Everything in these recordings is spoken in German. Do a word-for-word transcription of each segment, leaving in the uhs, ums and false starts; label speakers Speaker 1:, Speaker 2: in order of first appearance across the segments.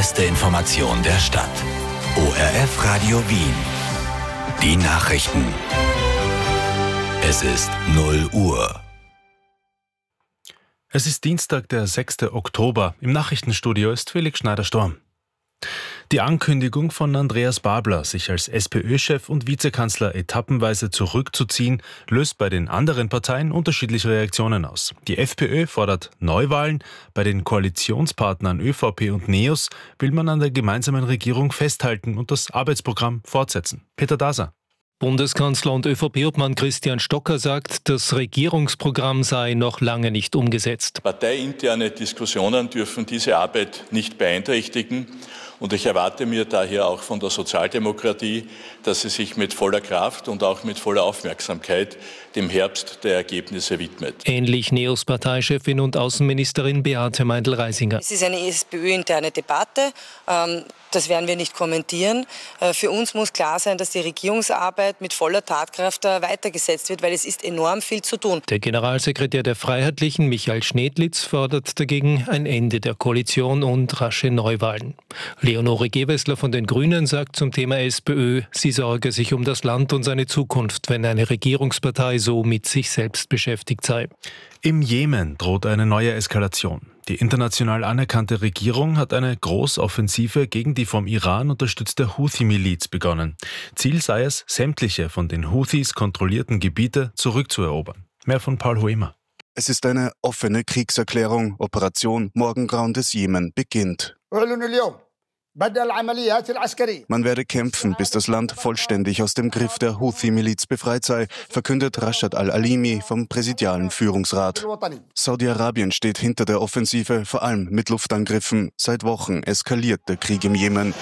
Speaker 1: beste Information der Stadt. O R F Radio Wien. Die Nachrichten. Es ist null Uhr.
Speaker 2: Es ist Dienstag, der sechste Oktober. Im Nachrichtenstudio ist Felix Schneider-Storm. Die Ankündigung von Andreas Babler, sich als SPÖ-Chef und Vizekanzler etappenweise zurückzuziehen, löst bei den anderen Parteien unterschiedliche Reaktionen aus. Die FPÖ fordert Neuwahlen, bei den Koalitionspartnern ÖVP und NEOS will man an der gemeinsamen Regierung festhalten und das Arbeitsprogramm fortsetzen. Peter Daser.
Speaker 3: Bundeskanzler und ÖVP-Obmann Christian Stocker sagt, das Regierungsprogramm sei noch lange nicht umgesetzt.
Speaker 4: Parteiinterne Diskussionen dürfen diese Arbeit nicht beeinträchtigen. Und ich erwarte mir daher auch von der Sozialdemokratie, dass sie sich mit voller Kraft und auch mit voller Aufmerksamkeit dem Herbst der Ergebnisse widmet.
Speaker 3: Ähnlich NEOS-Parteichefin und Außenministerin Beate Meindl-Reisinger.
Speaker 5: Es ist eine SPÖ-interne Debatte. Das werden wir nicht kommentieren. Für uns muss klar sein, dass die Regierungsarbeit mit voller Tatkraft weitergesetzt wird, weil es ist enorm viel zu tun.
Speaker 3: Der Generalsekretär der Freiheitlichen, Michael Schnedlitz, fordert dagegen ein Ende der Koalition und rasche Neuwahlen. Leonore Gewessler von den Grünen sagt zum Thema SPÖ, sie sorge sich um das Land und seine Zukunft, wenn eine Regierungspartei so mit sich selbst beschäftigt sei.
Speaker 2: Im Jemen droht eine neue Eskalation. Die international anerkannte Regierung hat eine Großoffensive gegen die vom Iran unterstützte Houthi-Miliz begonnen. Ziel sei es, sämtliche von den Houthis kontrollierten Gebiete zurückzuerobern. Mehr von Paul Hoemer.
Speaker 6: Es ist eine offene Kriegserklärung. Operation Morgengrauen des Jemen beginnt. Man werde kämpfen, bis das Land vollständig aus dem Griff der Houthi-Miliz befreit sei, verkündet Rashad al-Alimi vom präsidialen Führungsrat. Saudi-Arabien steht hinter der Offensive, vor allem mit Luftangriffen. Seit Wochen eskaliert der Krieg im Jemen.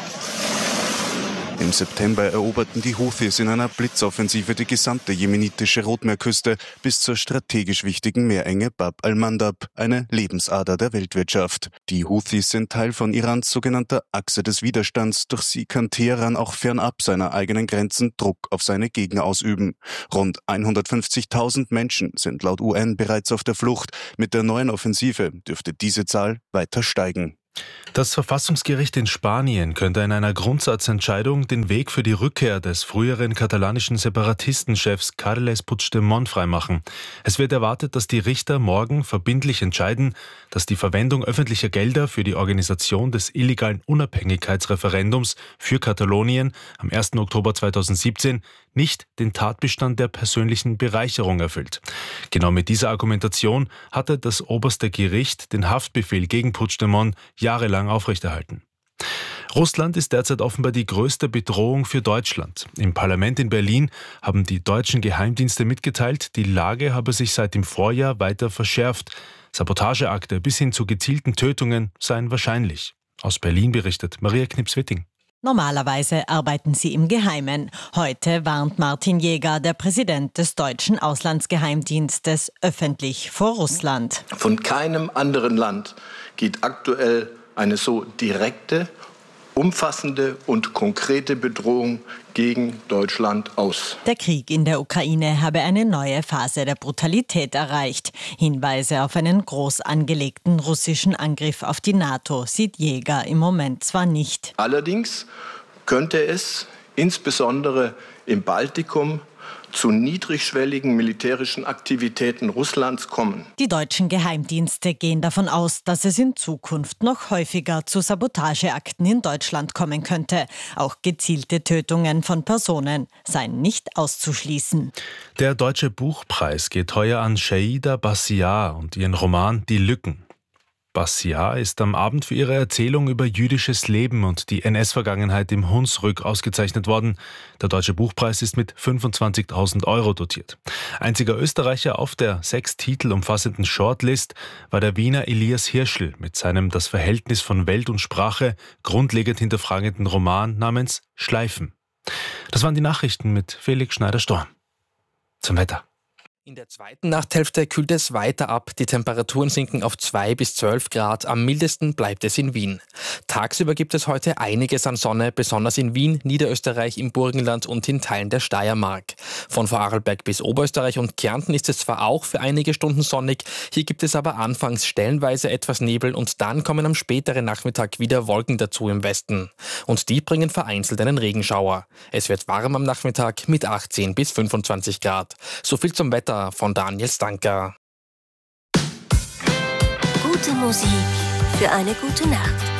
Speaker 6: Im September eroberten die Houthis in einer Blitzoffensive die gesamte jemenitische Rotmeerküste bis zur strategisch wichtigen Meerenge Bab al-Mandab, eine Lebensader der Weltwirtschaft. Die Houthis sind Teil von Irans sogenannter Achse des Widerstands. Durch sie kann Teheran auch fernab seiner eigenen Grenzen Druck auf seine Gegner ausüben. Rund hundertfünfzigtausend Menschen sind laut U N bereits auf der Flucht. Mit der neuen Offensive dürfte diese Zahl weiter steigen.
Speaker 2: Das Verfassungsgericht in Spanien könnte in einer Grundsatzentscheidung den Weg für die Rückkehr des früheren katalanischen Separatistenchefs Carles Puigdemont freimachen. Es wird erwartet, dass die Richter morgen verbindlich entscheiden, dass die Verwendung öffentlicher Gelder für die Organisation des illegalen Unabhängigkeitsreferendums für Katalonien am ersten Oktober zweitausendsiebzehn nicht den Tatbestand der persönlichen Bereicherung erfüllt. Genau mit dieser Argumentation hatte das oberste Gericht den Haftbefehl gegen Puigdemont jahrelang aufrechterhalten. Russland ist derzeit offenbar die größte Bedrohung für Deutschland. Im Parlament in Berlin haben die deutschen Geheimdienste mitgeteilt, die Lage habe sich seit dem Vorjahr weiter verschärft. Sabotageakte bis hin zu gezielten Tötungen seien wahrscheinlich. Aus Berlin berichtet Maria Knips-Witting.
Speaker 7: Normalerweise arbeiten sie im Geheimen. Heute warnt Martin Jäger, der Präsident des deutschen Auslandsgeheimdienstes, öffentlich vor Russland.
Speaker 8: Von keinem anderen Land geht aktuell eine so direkte, umfassende und konkrete Bedrohung gegen Deutschland aus.
Speaker 7: Der Krieg in der Ukraine habe eine neue Phase der Brutalität erreicht. Hinweise auf einen groß angelegten russischen Angriff auf die NATO sieht Jäger im Moment zwar nicht.
Speaker 8: Allerdings könnte es insbesondere im Baltikum zu niedrigschwelligen militärischen Aktivitäten Russlands kommen.
Speaker 7: Die deutschen Geheimdienste gehen davon aus, dass es in Zukunft noch häufiger zu Sabotageakten in Deutschland kommen könnte. Auch gezielte Tötungen von Personen seien nicht auszuschließen.
Speaker 2: Der Deutsche Buchpreis geht heuer an Shaida Bassiar und ihren Roman Die Lücken. Bassiar ist am Abend für ihre Erzählung über jüdisches Leben und die N S-Vergangenheit im Hunsrück ausgezeichnet worden. Der Deutsche Buchpreis ist mit fünfundzwanzigtausend Euro dotiert. Einziger Österreicher auf der sechs Titel umfassenden Shortlist war der Wiener Elias Hirschl mit seinem das Verhältnis von Welt und Sprache grundlegend hinterfragenden Roman namens Schleifen. Das waren die Nachrichten mit Felix Schneider-Storm. Zum Wetter.
Speaker 9: In der zweiten Nachthälfte kühlt es weiter ab. Die Temperaturen sinken auf zwei bis zwölf Grad. Am mildesten bleibt es in Wien. Tagsüber gibt es heute einiges an Sonne, besonders in Wien, Niederösterreich, im Burgenland und in Teilen der Steiermark. Von Vorarlberg bis Oberösterreich und Kärnten ist es zwar auch für einige Stunden sonnig, hier gibt es aber anfangs stellenweise etwas Nebel und dann kommen am späteren Nachmittag wieder Wolken dazu im Westen. Und die bringen vereinzelt einen Regenschauer. Es wird warm am Nachmittag mit achtzehn bis fünfundzwanzig Grad. So viel zum Wetter von Daniel Stanker.
Speaker 10: Gute Musik für eine gute Nacht.